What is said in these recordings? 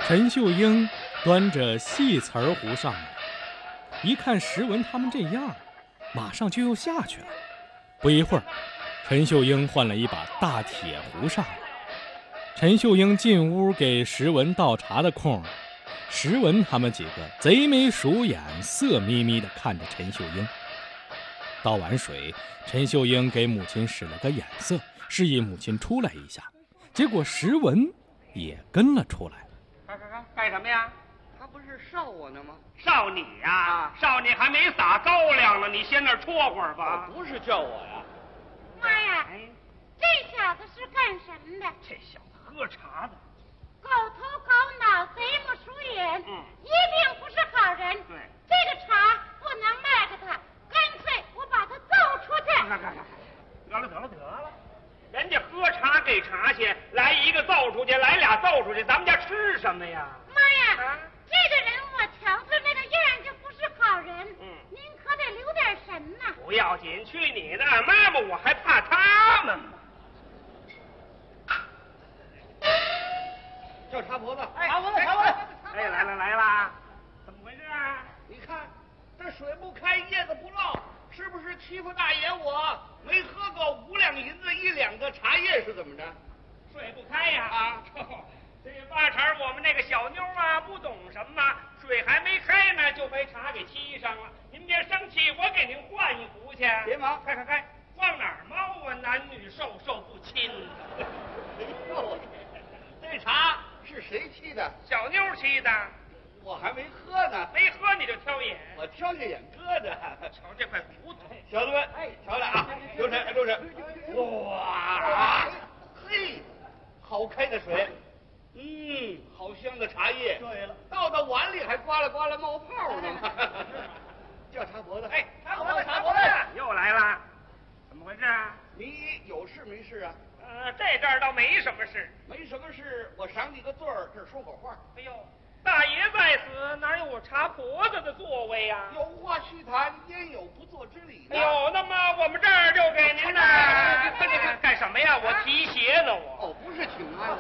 陈秀英端着细瓷儿壶上来，一看石文他们这样，马上就又下去了。不一会儿，陈秀英换了一把大铁壶上来。陈秀英进屋给石文倒茶的空，石文他们几个贼眉鼠眼，色眯眯地看着陈秀英。倒完水，陈秀英给母亲使了个眼色，示意母亲出来一下。结果石文也跟了出来。 干什么呀？ 他不是烧我呢吗？ 烧你呀！烧你还没撒高粱呢，你先那儿戳会儿吧。 不是叫我呀。 妈呀，这小子是干什么的？ 这小子喝茶的， 狗头狗脑，贼不熟眼，一定不是好人。 对， 这个茶不能卖给他，干脆我把他揍出去。 得了，人家喝茶给茶钱，来一个揍出去，来俩揍出去，咱们家吃什么呀？ 妈呀，这个人我瞧他那个样就不是好人。您可得留点神呐。 不要紧，去你的！妈妈，我还怕他们吗？ 叫茶婆子， 茶婆子！哎，来啦！怎么回事啊？ 你看这水不开，叶子不落，是不是欺负大爷我？没喝够5两银子1两的茶叶是怎么着？ 水不开呀！这八成我们那个小妞啊，不懂什么，水还没开呢，就被茶给沏上了。您别生气，我给您换一壶去。 别忙， 开，往哪儿猫啊？男女授受不亲。 哎呦，这茶是谁沏的？ 小妞沏的。 我还没喝呢。 没喝你就挑眼？ 我挑下眼搁着。 瞧这块骨头， 小子们，瞧来啊，留神。哇，嘿，好开的水。好香的茶叶。对了，倒到碗里还呱啦呱啦冒泡呢。叫茶婆子。 茶婆子，又来了，怎么回事啊？ 你有事没事啊？ 这阵儿倒没什么事。 没什么事，我赏你个罪儿，这儿说口话。 哎呦，大爷在此，哪有我茶婆子的座位呀？ 有话须谈，焉有不做之理呢？ 哎呦，那么我们这儿就给您呢。干什么呀？我提鞋呢，我。 不是请安。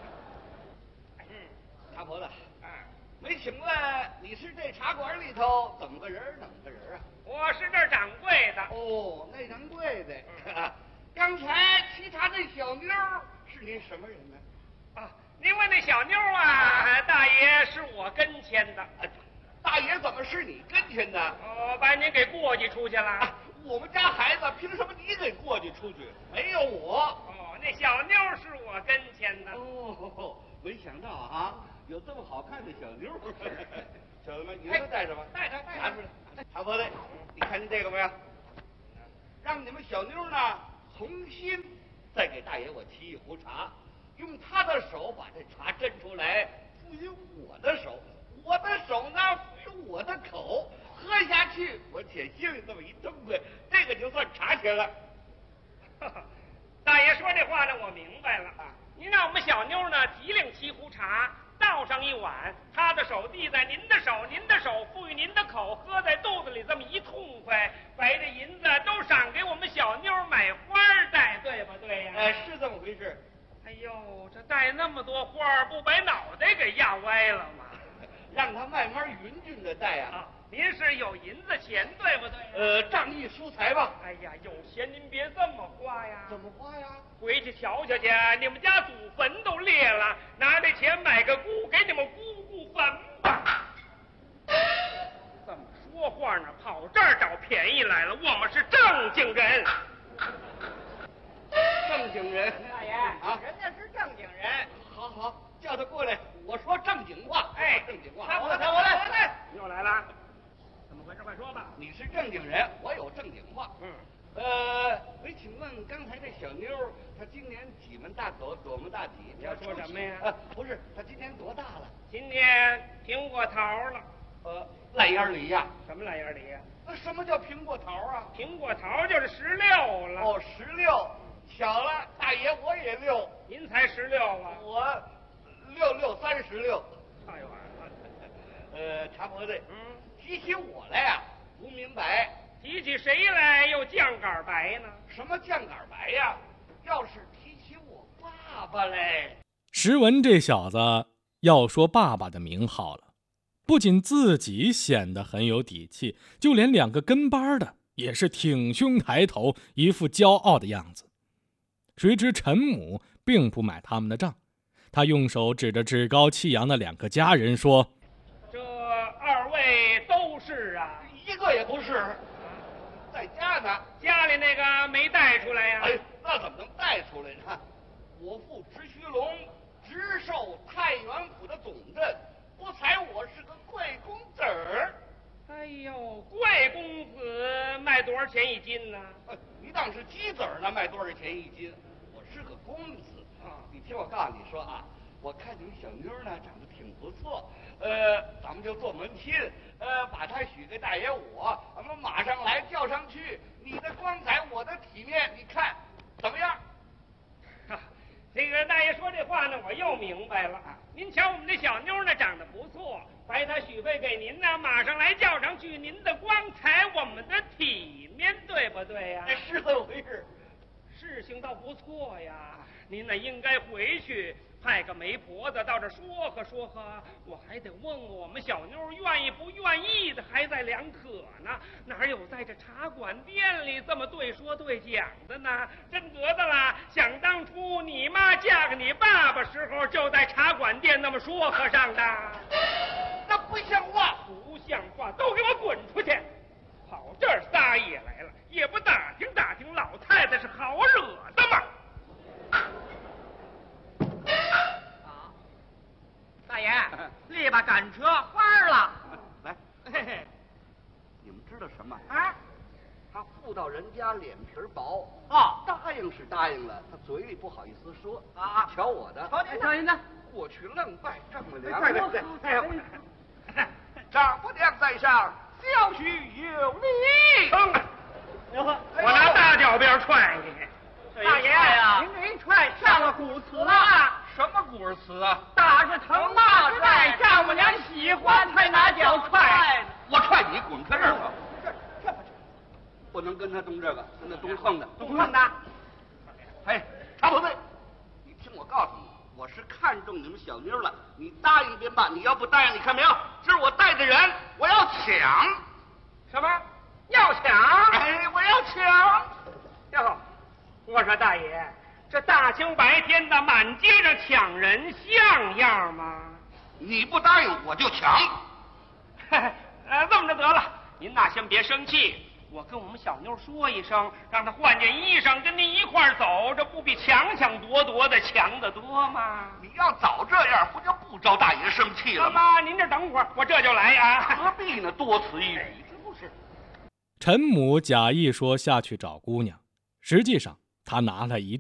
茶婆子，没请问你是这茶馆里头怎么个人啊？ 我是这儿掌柜的。 哦，那掌柜的。刚才沏茶那小妞是您什么人呢？ 您问那小妞啊，大爷是我跟前的。 大爷怎么是你跟前的？ 把您给过继出去了。 我们家孩子凭什么你给过继出去？没有我。 那小妞是我跟前的。 没想到啊，有这么好看的小妞。小子们，你们都带着吧。带着。拿出来。茶婆子，你看见这个没有？让你们小妞呢重新再给大爷我沏一壶茶，用他的手把这茶斟出来，赋予我的手，我的手呢赋予我的口，喝下去我且心里这么一痛快，这个就算茶钱了。 大爷说这话呢，我明白了。您让我们小妞呢提领沏壶茶，倒上一碗，他的手递在您的手，您的手赋予您的口，喝在肚子里这么一痛快，把这银子都赏给我们小妞买花戴，对不对呀？ 是这么回事。 哎呦，这戴那么多花，不把脑袋给压歪了吗？ 让他慢慢匀匀的戴啊。 您是有银子钱，对不对？ 仗义疏财吧。 哎呀，有钱您别这么花呀。 怎么花呀？ 回去瞧瞧去，你们家祖坟都裂了，拿这钱买个姑，给你们姑姑坟吧。这么说话呢，跑这儿找便宜来了。我们是正经人。 正经人。 大爷人家是正经人。 好，叫他过来，我说正经话。正经话。 我来。又来了。怎么回事？快说吧。 你是正经人，我有正经话。没请问刚才这小妞，她今年几门大口，多么大体？ 你要说什么呀？ 不是，她今年多大了？ 今年苹果桃了。 烂眼梨呀？ 什么烂眼梨呀？ 什么叫苹果桃啊？ 苹果桃就是16了。 16，巧了，大爷我也6。 您才16啊？ 我636。 哎呦， 茶婆子，提起我来呀，不明白。 提起谁来又酱杆白呢？ 什么酱杆白呀？要是提起我爸爸来。 石文这小子要说爸爸的名号了，不仅自己显得很有底气，就连2个跟班的也是挺胸抬头，一副骄傲的样子。谁知陈母并不买他们的账，他用手指着趾高气扬的2个家人说：“ 这2位都是啊？ 一个也不是，在家呢。 家里那个没带出来呀？ 哎，那怎么能带出来呢？我父直须龙直授太原府的总镇，不才我是个贵公子儿。 哎呦，贵公子卖多少钱1斤呢？ 你当是鸡子儿呢，卖多少钱1斤？我是个公子啊！你听我告诉你说啊，我看你们小妞呢长得挺不错，咱们就做门亲，把她许给大爷我，咱们马上来叫上去。你的光彩，我的体面，你看怎么样？ 这个大爷说这话呢，我又明白了。您瞧我们这小妞呢，长得不错，把她许配给您呢，马上来叫上去。您的光彩，我们的体面，对不对呀？ 是这么回事。 事情倒不错呀，您呢应该回去派个媒婆子到这说和说和，我还得问问我们小妞愿意不愿意的，还在两可呢。哪有在这茶馆店里这么对说对讲的呢？真得的啦！想当初你妈嫁给你爸爸时候，就在茶馆店那么说和上的。 那不像话， 不像话，都给我滚出去！跑这儿撒野来了，也不打听打听老太太是好惹的吗？ 大爷，立吧赶车花了。 来， 嘿嘿， 你们知道什么？ 啊， 他妇道人家脸皮薄哦， 答应是答应了，他嘴里不好意思说啊。 瞧我的， 瞧您的， 过去愣拜丈母娘。 对，哎呦， 丈母娘在上，小婿有礼。 我拿大脚鞭踹你！ 大爷呀，您这一踹上了古词了。 什么古词啊？ 打是疼，骂是爱，丈母娘喜欢才拿脚踹。 我踹你，滚开这儿吧！这不能跟他动这个，跟他动横的。 动横的。 哎，茶不对，你听我告诉你，我是看中你们小妞了，你答应便罢，你要不答应，你看没有？这是我带的人，我要抢。 什么？要抢？ 哎，我要抢。 哟，我说大爷，这大清白天的满街上抢人像样吗？ 你不答应我就抢。 这么着得了，您呐先别生气，我跟我们小妞说一声，让她换件衣裳跟您一块儿走，这不比抢抢夺夺的强得多吗？ 你要早这样，不就不招大爷生气了吗？ 妈，您这等会儿，我这就来啊。 何必呢？多此一举，这不是。 陈母假意说下去找姑娘，实际上她拿了一